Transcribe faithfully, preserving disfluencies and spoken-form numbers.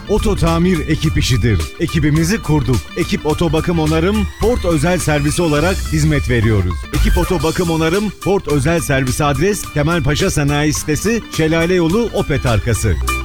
oto tamir ekip işidir. Ekibimizi kurduk. Ekip Oto Bakım Onarım, Ford Özel Servisi olarak hizmet veriyoruz. Ekip Oto Bakım Onarım, Ford Özel Servisi adres Kemalpaşa Sanayi Sitesi, Şelale Yolu, Opet arkası.